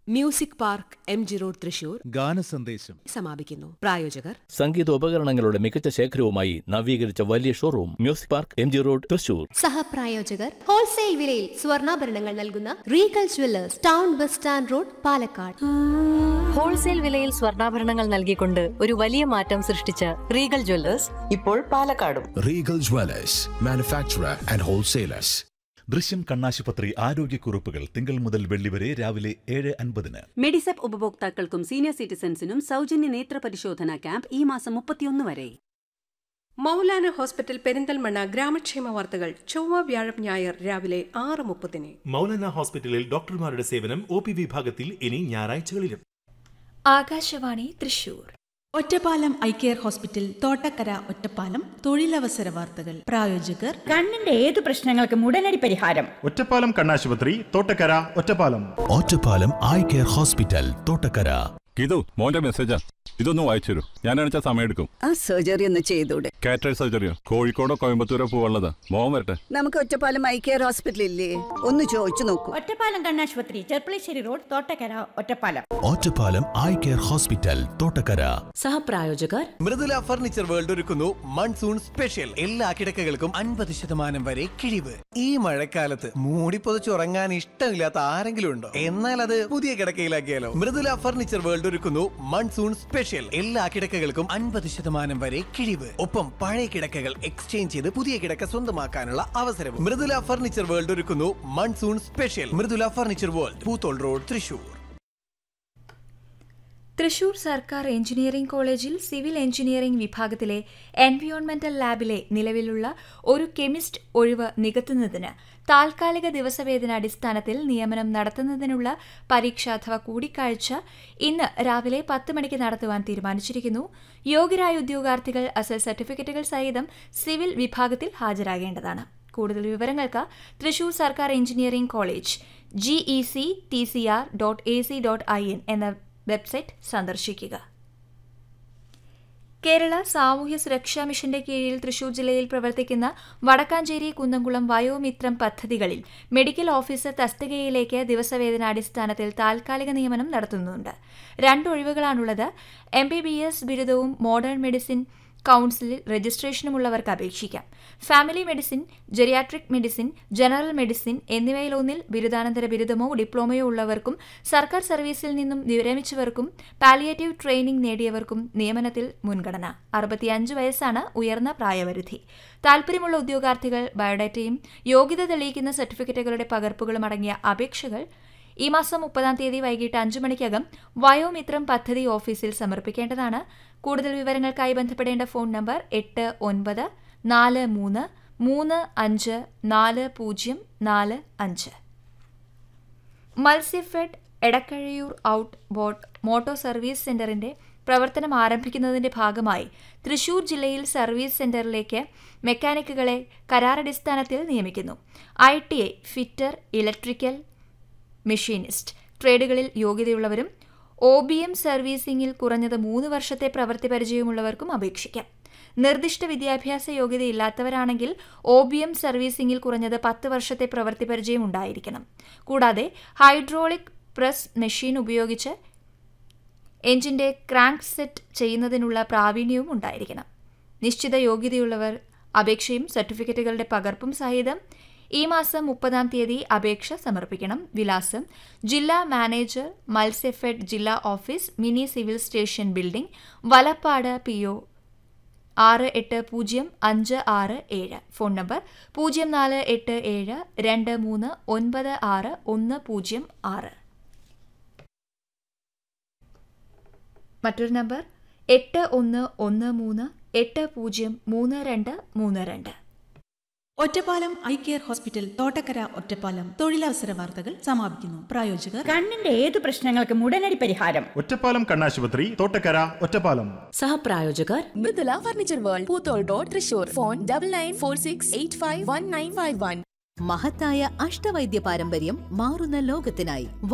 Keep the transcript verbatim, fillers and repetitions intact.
Music park M G road Thrissur ഗാനസന്ദേശം സമാപിക്കുന്നു. പ്രായോജകർ സംഗീതോപകരണങ്ങളുടെ മികച്ച ശേഖരവുമായി നവീകരിച്ച വലിയ showroom music park M G road Thrissur. സഹപ്രായോജകർ wholesale വിലയിൽ സ്വർണ്ണാഭരണങ്ങൾ നൽകുന്ന Regal jewellers, town bus stand road, Palakkad. Wholesale വിലയിൽ സ്വർണ്ണാഭരണങ്ങൾ നൽകിക്കൊണ്ട് ഒരു വലിയ മാറ്റം സൃഷ്ടിച്ച റീഗൽ ജുവല്ലേഴ്സ് ഇപ്പോൾ പാലക്കാടും. Regal jewellers, manufacturer and wholesalers. ദൃശ്യം കണ്ണാശുപത്രി ആരോഗ്യക്കുറിപ്പുകൾ തിങ്കൾ മുതൽ വെള്ളി വരെ രാവിലെ ഏഴ് അൻപതിന്. മെഡിസെപ്പ് ഉപഭോക്താക്കൾക്കും സീനിയർ സിറ്റിസൺസിനും സൗജന്യ നേത്ര പരിശോധന ക്യാമ്പ് ഈ മാസം മുപ്പത്തിയൊന്ന് വരെ. മൗലാന ഹോസ്പിറ്റൽ പെരിന്തൽമണ്ണ ഗ്രാമക്ഷേമ വാർത്തകൾ ചൊവ്വ വ്യാഴം ഞായർ രാവിലെ ആറ് മുപ്പതിന്. മൗലാന ഹോസ്പിറ്റലിൽ ഡോക്ടർമാരുടെ സേവനം ഒ പി വിഭാഗത്തിൽ ഇനി ഞായറാഴ്ചകളിലും. Akashvani Thrissur. Ottapalam eye care hospital Thottakkara Ottapalam തൊഴിലവസര വാർത്തകൾ. പ്രായോജകർ കണ്ണിന്റെ ഏത് പ്രശ്നങ്ങൾക്കും ഉടനടി പരിഹാരം. ഒറ്റപ്പാലം കണ്ണാശുപത്രി Thottakkara Ottapalam. Ottapalam eye care hospital Thottakkara. Geethu, മോന്റെ മെസ്സേജാ, ഇതൊന്ന് വായിച്ചു തരൂ. ഞാനാണെച്ചാ സമയം എടുക്കും. ആ സർജറി ഒന്ന് ചെയ്തൂടെ? കാറ്ററേറ്റ് സർജറിയോ? കോഴിക്കോടോ കോയമ്പത്തൂരോ പോവാനുള്ളതാ. മോൻ വരട്ടെ. നമുക്ക് ഒറ്റപ്പാലം ഐ കെയർ ഹോസ്പിറ്റൽ ഇല്ലേ, ഒന്ന് ചോദിച്ചു നോക്കൂ. ഒറ്റപ്പാലം കണ്ണാശുപത്രി, Cherpulassery road, Thottakkara Ottapalam. Ottapalam eye care hospital Thottakkara. സഹപ്രായോജകർ Mridula furniture world ഒരുക്കുന്നു മൺസൂൺ സ്പെഷ്യൽ. എല്ലാ കിടക്കകൾക്കും അൻപത് ശതമാനം വരെ കിഴിവ്. ഈ മഴക്കാലത്ത് മൂടി പൊതിച്ചുറങ്ങാൻ ഇഷ്ടമില്ലാത്ത ആരെങ്കിലും ഉണ്ടോ? എന്നാൽ അത് പുതിയ കിടക്കയിലാക്കിയാലോ? മൃദുല ഫർണിച്ചർ വേൾഡ് ഒരുക്കുന്നു മൺസൂൺ സ്പെഷ്യൽ. എല്ലാ കിടക്കകൾക്കും അൻപത് ശതമാനം വരെ കിഴിവ്. ഒപ്പം പഴയ കിടക്കകൾ എക്സ്ചേഞ്ച് ചെയ്ത് പുതിയ കിടക്ക സ്വന്തമാക്കാനുള്ള അവസരവും. മൃദുല ഫർണിച്ചർ വേൾഡ് ഒരുക്കുന്നു monsoon special. Mridula furniture world, Poothole road, Thrissur. Thrissur സർക്കാർ എഞ്ചിനീയറിംഗ് കോളേജിൽ സിവിൽ എഞ്ചിനീയറിംഗ് വിഭാഗത്തിലെ എൻവയോൺമെന്റൽ ലാബിലെ നിലവിലുള്ള ഒരു കെമിസ്റ്റ് ഒഴിവ് നികത്തുന്നതിന് താൽക്കാലിക ദിവസവേതന അടിസ്ഥാനത്തിൽ നിയമനം നടത്തുന്നതിനുള്ള പരീക്ഷ അഥവാ കൂടിക്കാഴ്ച ഇന്ന് രാവിലെ പത്ത് മണിക്ക് നടത്തുവാൻ തീരുമാനിച്ചിരിക്കുന്നു. യോഗ്യരായ ഉദ്യോഗാർത്ഥികൾ അസൽ സർട്ടിഫിക്കറ്റുകൾ സഹിതം സിവിൽ വിഭാഗത്തിൽ ഹാജരാകേണ്ടതാണ്. കൂടുതൽ വിവരങ്ങൾക്ക് തൃശൂർ സർക്കാർ engineering college G E C T C R dot A C dot I N എന്ന വെബ്സൈറ്റ് സന്ദർശിക്കുക. കേരള സാമൂഹ്യ സുരക്ഷാ മിഷന്റെ കീഴിൽ തൃശൂർ ജില്ലയിൽ പ്രവർത്തിക്കുന്ന വടക്കാഞ്ചേരി, കുന്നംകുളം വയോമിത്രം പദ്ധതികളിൽ മെഡിക്കൽ ഓഫീസർ തസ്തികയിലേക്ക് ദിവസവേതനാടിസ്ഥാനത്തിൽ താൽക്കാലിക നിയമനം നടത്തുന്നുണ്ട്. രണ്ട് ഒഴിവുകളാണുള്ളത്. എം ബി ബി എസ് ബിരുദവും മോഡേൺ മെഡിസിൻ കൌൺസിലിൽ രജിസ്ട്രേഷനുമുള്ളവർക്ക് അപേക്ഷിക്കാം. Family medicine, geriatric medicine, general medicine എന്നിവയിലൊന്നിൽ ബിരുദാനന്തര ബിരുദമോ ഡിപ്ലോമയോ ഉള്ളവർക്കും സർക്കാർ സർവീസിൽ നിന്നും വിരമിച്ചവർക്കും പാലിയേറ്റീവ് ട്രെയിനിംഗ് നേടിയവർക്കും നിയമനത്തിൽ മുൻഗണന. അറുപത്തിയഞ്ച് വയസ്സാണ് ഉയർന്ന പ്രായപരിധി. താൽപര്യമുള്ള ഉദ്യോഗാർത്ഥികൾ ബയോഡാറ്റയും യോഗ്യത തെളിയിക്കുന്ന സർട്ടിഫിക്കറ്റുകളുടെ പകർപ്പുകളും അടങ്ങിയ അപേക്ഷകൾ ഈ മാസം മുപ്പതാം തീയതി വൈകിട്ട് അഞ്ചു മണിക്കകം വയോമിത്രം പദ്ധതി ഓഫീസിൽ സമർപ്പിക്കേണ്ടതാണ്. കൂടുതൽ വിവരങ്ങൾക്കായി ബന്ധപ്പെടേണ്ട ഫോൺ നമ്പർ എട്ട് ഒൻപത് നാല് മൂന്ന് മൂന്ന് അഞ്ച് നാല് പൂജ്യം നാല് അഞ്ച്. Matsyafed എടക്കഴയൂർ out boat motor service സെന്ററിന്റെ പ്രവർത്തനം ആരംഭിക്കുന്നതിന്റെ ഭാഗമായി തൃശൂർ ജില്ലയിൽ സർവീസ് സെന്ററിലേക്ക് മെക്കാനിക്കുകളെ കരാറടിസ്ഥാനത്തിൽ നിയമിക്കുന്നു. I T I, fitter, electrical, machinist ട്രേഡുകളിൽ യോഗ്യതയുള്ളവരും O B M സർവീസിംഗിൽ കുറഞ്ഞത് മൂന്ന് വർഷത്തെ പ്രവൃത്തി പരിചയമുള്ളവർക്കും അപേക്ഷിക്കാം. നിർദ്ദിഷ്ട വിദ്യാഭ്യാസ യോഗ്യതയില്ലാത്തവരാണെങ്കിൽ ഒ ബി എം സർവീസിംഗിൽ കുറഞ്ഞത് പത്ത് വർഷത്തെ പ്രവൃത്തി പരിചയം ഉണ്ടായിരിക്കണം. കൂടാതെ ഹൈഡ്രോളിക് പ്രസ് മെഷീൻ ഉപയോഗിച്ച് എഞ്ചിന്റെ ക്രാങ്ക് സെറ്റ് ചെയ്യുന്നതിനുള്ള പ്രാവീണ്യവും ഉണ്ടായിരിക്കണം. നിശ്ചിത യോഗ്യതയുള്ളവർ അപേക്ഷയും സർട്ടിഫിക്കറ്റുകളുടെ പകർപ്പും സഹിതം ഈ മാസം മുപ്പതാം തീയതി അപേക്ഷ സമർപ്പിക്കണം. വിലാസം: ജില്ലാ മാനേജർ, മത്സ്യഫെഡ് ജില്ലാ office, mini civil station building, Valappad, P O ആറ് എട്ട് പൂജ്യം അഞ്ച് ആറ് ഏഴ്. ഫോൺ നമ്പർ പൂജ്യം നാല് എട്ട് ഏഴ് രണ്ട് മൂന്ന് ഒൻപത് ആറ് ഒന്ന് പൂജ്യം ആറ്. മറ്റൊരു നമ്പർ എട്ട് ഒന്ന് ഒന്ന് മൂന്ന് എട്ട് പൂജ്യം മൂന്ന് രണ്ട് മൂന്ന് രണ്ട്. Ottapalam eye care hospital Thottakkara Ottapalam തൊഴിലവസര വാർത്തകൾ സമാപിക്കുന്നു. പ്രായോജകർ കണ്ണിന്റെ ഏത് പ്രശ്നങ്ങൾക്കും ഉടനടി പരിഹാരം. ഒറ്റപ്പാലം കണ്ണാശുപത്രി Thottakkara Ottapalam. സഹപ്രായോജകർ Mridula furniture world, Poothole road, Thrissur. Phone double nine four six eight five one nine five one. മഹത്തായ അഷ്ടവൈദ്യ പാരമ്പര്യം മാറുന്ന ലോകത്തിനായി